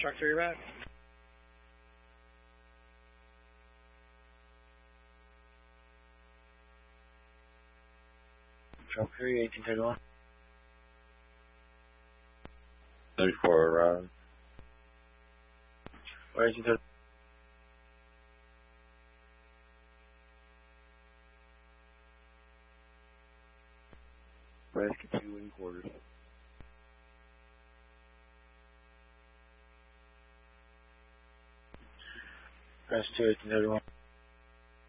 Truck 3 back. Truck 3, 1831. 34, Where is 1831? Nebraska 2 in quarters. Press 2, 1831.